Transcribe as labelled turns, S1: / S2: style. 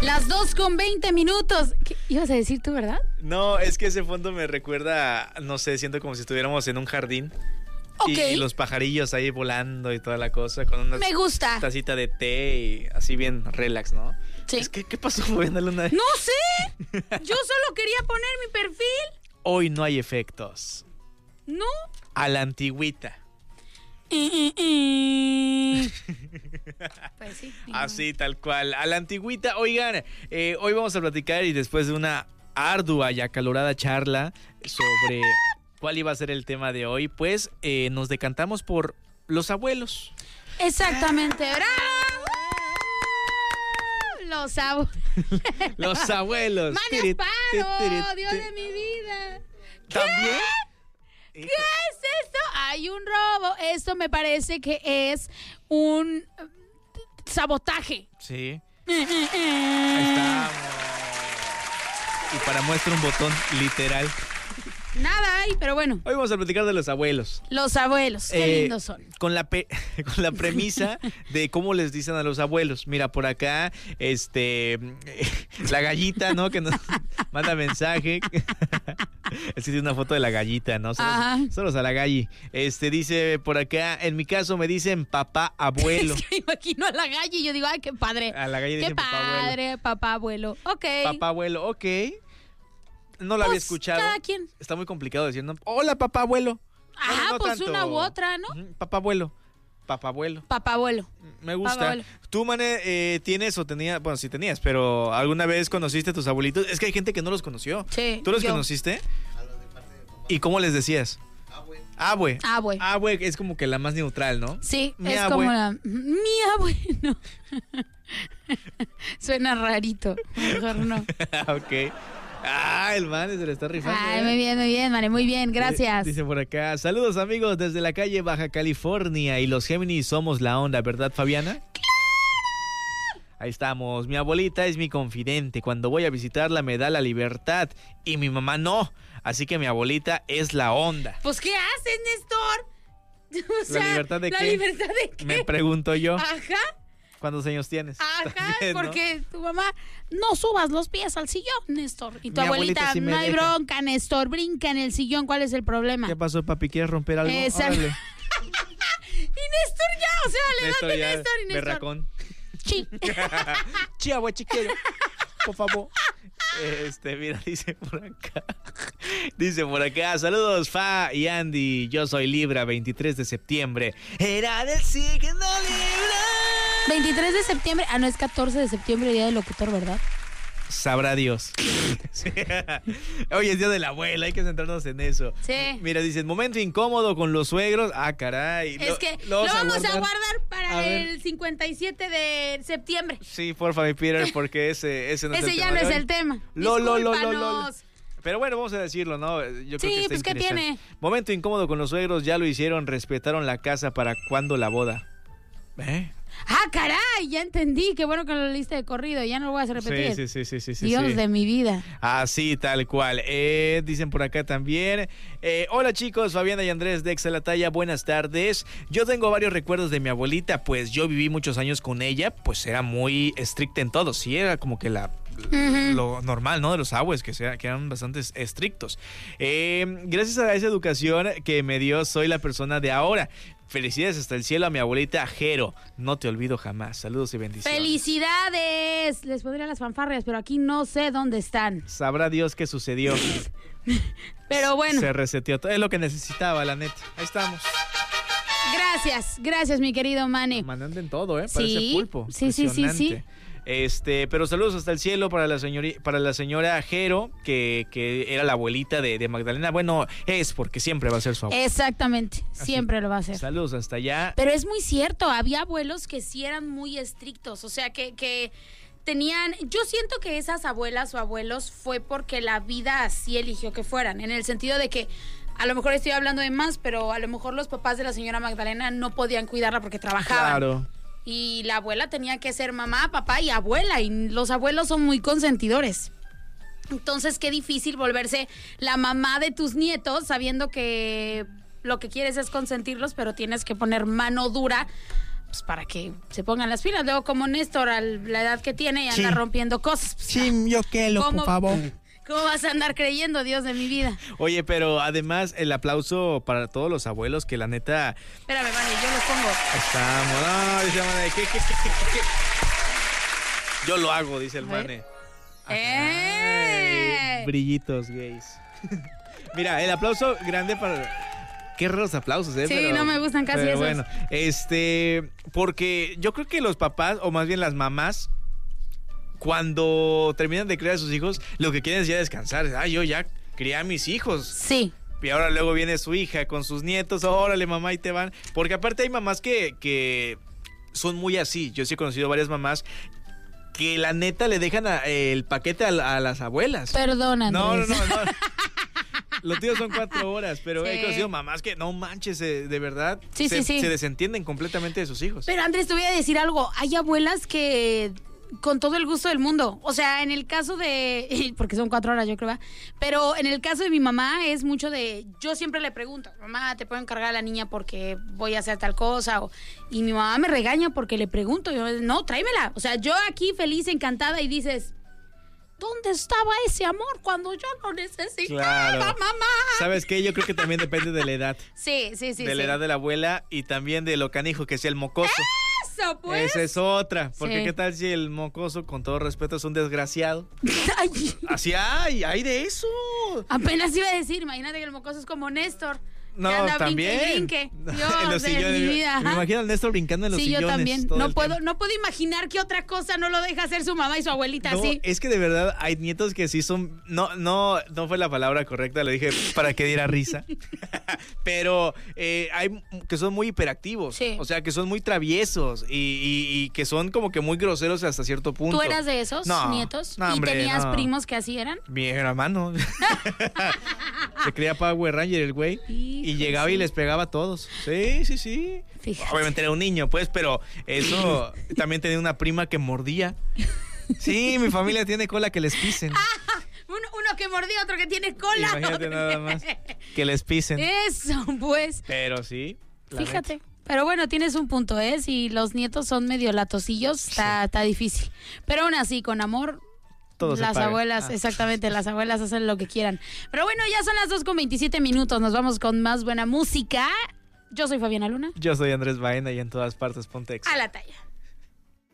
S1: Las 2:20. ¿Qué ibas a decir tú, verdad?
S2: No, es que ese fondo me recuerda, no sé, siento como si estuviéramos en un jardín.
S1: Okay.
S2: Y los pajarillos ahí volando y toda la cosa, con una
S1: Me gusta.
S2: tacita de té y así bien relax, ¿no?
S1: Sí.
S2: Es que, ¿qué pasó, Fabiana Luna?
S1: No sé. Yo solo quería poner mi perfil.
S2: Hoy no hay efectos.
S1: ¿No?
S2: A la antigüita.
S1: Pues sí.
S2: Así, tal cual. A la antigüita. Oigan, hoy vamos a platicar y después de una ardua y acalorada charla sobre cuál iba a ser el tema de hoy, pues nos decantamos por los abuelos.
S1: Exactamente. ¡Bravo! Los abuelos.
S2: Los abuelos.
S1: ¡Manasparo! ¡Dios de mi vida!
S2: ¿También?
S1: ¿Qué es esto? Hay un robo. Esto me parece que es un sabotaje.
S2: Sí. Ahí estamos. Y para muestra un botón literal.
S1: Nada hay, pero bueno.
S2: Hoy vamos a platicar de los abuelos.
S1: Los abuelos, qué lindos son.
S2: Con la premisa de cómo les dicen a los abuelos. Mira, por acá, la gallita, ¿no? Que nos manda mensaje. Es que tiene una foto de la gallita, ¿no? Solos a la galli. Dice por acá, en mi caso me dicen papá abuelo.
S1: Es que imagino a la galli y yo digo, ay, qué padre.
S2: A la galli dicen
S1: papá abuelo. Ok.
S2: Papá abuelo, ok. No lo había escuchado.
S1: Cada quien.
S2: Está muy complicado decir, ¿no? Hola, papá abuelo.
S1: Ajá, no pues tanto. Una u otra, ¿no?
S2: Papá abuelo. Papá abuelo.
S1: Papá abuelo.
S2: Me gusta. Tú, Mane, tienes o tenías, bueno, sí tenías, pero ¿alguna vez conociste a tus abuelitos? Es que hay gente que no los conoció.
S1: Sí.
S2: ¿Tú los conociste?
S3: A los de parte de papá.
S2: ¿Y cómo les decías?
S3: Abue.
S2: Abue es como que la más neutral, ¿no?
S1: Sí, es como la... Mi abuelo. Suena rarito. Mejor no.
S2: Ok. El Mane se le está rifando.
S1: Ay, muy bien, Mane, muy bien, gracias.
S2: Dice por acá, saludos amigos desde la calle Baja California y los Géminis somos la onda, ¿verdad, Fabiana? ¡Claro! Ahí estamos, mi abuelita es mi confidente, cuando voy a visitarla me da la libertad y mi mamá no, así que mi abuelita es la onda.
S1: Pues, ¿qué haces, Néstor? O sea,
S2: ¿La libertad de qué?
S1: ¿La libertad de qué?
S2: Me pregunto yo.
S1: Ajá.
S2: ¿Cuántos años tienes?
S1: Ajá,
S2: también,
S1: porque tu mamá, no subas los pies al sillón, Néstor. Y tu abuelita,
S2: sí
S1: no hay bronca, Néstor, brinca en el sillón, ¿cuál es el problema?
S2: ¿Qué pasó, papi? ¿Quieres romper algo?
S1: Exacto. Y Néstor ya, o sea, le das de Néstor y Néstor.
S2: Berracón.
S1: Sí.
S2: Chihuahua, chiquero. Por favor. Mira, dice por acá, saludos Fa y Andy, yo soy Libra, 23 de septiembre, era del signo Libra.
S1: 23 de septiembre, no es 14 de septiembre, día del locutor, ¿verdad?
S2: Sabrá Dios. Sí. Hoy es día de la abuela, hay que centrarnos en eso.
S1: Sí.
S2: Mira, dicen, momento incómodo con los suegros. Caray.
S1: Es que lo vamos a guardar para el 57 de septiembre.
S2: Sí, porfa, mi Peter, porque ese no es el tema.
S1: Ese ya no es el tema. Discúlpanos.
S2: Pero bueno, vamos a decirlo, ¿no? Yo creo que está
S1: pues ¿qué tiene?
S2: Momento incómodo con los suegros, ya lo hicieron, respetaron la casa para cuando la boda.
S1: Caray, ya entendí. Qué bueno que lo leíste de corrido. Ya no lo voy a repetir.
S2: Sí.
S1: Dios de mi vida.
S2: Así, tal cual. Dicen por acá también. Hola chicos, Fabiana y Andrés de Exa La Talla, buenas tardes. Yo tengo varios recuerdos de mi abuelita, pues yo viví muchos años con ella, pues era muy estricta en todo. Sí, era como que lo normal, ¿no? De los abuelos, que eran bastante estrictos. Gracias a esa educación que me dio, soy la persona de ahora. Felicidades hasta el cielo a mi abuelita Jero. No te olvido jamás. Saludos y bendiciones.
S1: ¡Felicidades! Les pondría las fanfarrias, pero aquí no sé dónde están.
S2: Sabrá Dios qué sucedió.
S1: Pero bueno.
S2: Se reseteó. Es lo que necesitaba, la neta. Ahí estamos.
S1: Gracias, mi querido Mane.
S2: Mandando en todo, Parece pulpo.
S1: Sí.
S2: Pero saludos hasta el cielo para la señora Jero, que era la abuelita de Magdalena. Bueno, es porque siempre va a ser su abuela.
S1: Exactamente, siempre lo va a hacer.
S2: Saludos hasta allá.
S1: Pero es muy cierto, había abuelos que sí eran muy estrictos, o sea, que tenían... Yo siento que esas abuelas o abuelos fue porque la vida así eligió que fueran, en el sentido de que a lo mejor estoy hablando de más, pero a lo mejor los papás de la señora Magdalena no podían cuidarla porque trabajaban.
S2: Claro.
S1: Y la abuela tenía que ser mamá, papá y abuela. Y los abuelos son muy consentidores. Entonces, qué difícil volverse la mamá de tus nietos sabiendo que lo que quieres es consentirlos, pero tienes que poner mano dura pues para que se pongan las pilas. Luego, como Néstor, a la edad que tiene, y anda
S2: Sí.
S1: rompiendo cosas. Pues,
S2: Sí, yo qué, loco,
S1: ¿Cómo?
S2: por favor.
S1: ¿Cómo vas a andar creyendo, Dios de mi vida?
S2: Oye, pero además el aplauso para todos los abuelos que la neta
S1: Espérame, Vane, yo los pongo.
S2: estamos. No, dice el Mane, ¿qué? Yo lo hago, dice el
S1: A ver.
S2: Mane.
S1: ¡Eh!
S2: Brillitos gays. Mira, el aplauso grande para... Qué raros aplausos, ¿eh?
S1: Sí, no me gustan casi
S2: pero
S1: esos.
S2: bueno, porque yo creo que los papás, o más bien las mamás, cuando terminan de criar a sus hijos, lo que quieren es ya descansar. Yo ya crié a mis hijos.
S1: Sí.
S2: Y ahora luego viene su hija con sus nietos. Órale, mamá, y te van. Porque aparte hay mamás que son muy así. Yo sí he conocido varias mamás que la neta le dejan el paquete a las abuelas.
S1: Perdona,
S2: No.
S1: Andrés.
S2: Los tíos son 4 horas, pero
S1: Sí.
S2: he conocido mamás que no manches, de verdad,
S1: Sí,
S2: se
S1: sí.
S2: desentienden completamente de sus hijos.
S1: Pero Andrés, te voy a decir algo. Hay abuelas que con todo el gusto del mundo. O sea, en el caso de... Porque son 4 horas, yo creo. ¿Va? Pero en el caso de mi mamá es mucho de... Yo siempre le pregunto, mamá, ¿te puedo encargar a la niña porque voy a hacer tal cosa? Y mi mamá me regaña porque le pregunto. Yo, no, tráemela. O sea, yo aquí feliz, encantada, y dices... ¿Dónde estaba ese amor cuando yo lo necesitaba,
S2: Claro.
S1: mamá?
S2: ¿Sabes qué? Yo creo que también depende de la edad.
S1: Sí.
S2: De la edad de la abuela y también de lo canijo que sea el mocoso.
S1: Eso, pues.
S2: Esa es otra. Porque
S1: Sí.
S2: qué tal si el mocoso, con todo respeto, es un desgraciado.
S1: Ay,
S2: Así hay de eso.
S1: apenas iba a decir, imagínate que el mocoso es como Néstor.
S2: No,
S1: que anda
S2: también.
S1: brinque, brinque. Dios
S2: En los
S1: de
S2: sillones.
S1: mi vida.
S2: Me
S1: ajá.
S2: imagino al Néstor brincando en los
S1: Sí,
S2: sillones.
S1: yo también.
S2: todo
S1: No
S2: el
S1: puedo,
S2: tiempo.
S1: no puedo imaginar que otra cosa no lo deja hacer su mamá y su abuelita
S2: No,
S1: así.
S2: es que de verdad hay nietos que sí son. No fue la palabra correcta, lo dije para que diera risa. Pero hay que son muy hiperactivos.
S1: Sí.
S2: O sea, que son muy traviesos y que son como que muy groseros hasta cierto punto.
S1: ¿Tú eras de esos
S2: No,
S1: nietos?
S2: no, hombre,
S1: ¿Y tenías
S2: no.
S1: primos que así eran?
S2: Mi hermano. Se creía Power Ranger el güey. Y
S1: Hijo,
S2: llegaba
S1: sí.
S2: y les pegaba a todos. Sí.
S1: Fíjate.
S2: Obviamente era un niño, pues, pero eso también tenía una prima que mordía. Sí, mi familia tiene cola que les pisen.
S1: Uno que mordía, otro que tiene cola.
S2: Imagínate
S1: otro
S2: nada
S1: que-
S2: más. Que les pisen.
S1: Eso, pues.
S2: Pero sí. la
S1: Fíjate.
S2: neta.
S1: Pero bueno, tienes un punto, ¿eh? Si los nietos son medio latosillos, está difícil. Pero aún así, con amor,
S2: Todo se
S1: las
S2: paga.
S1: abuelas,
S2: Ah.
S1: exactamente, las abuelas hacen lo que quieran. Pero bueno, ya son las 2:27. Nos vamos con más buena música. Yo soy Fabiana Luna.
S2: Yo soy Andrés Baena y en todas partes ponte Exa.
S1: A la talla.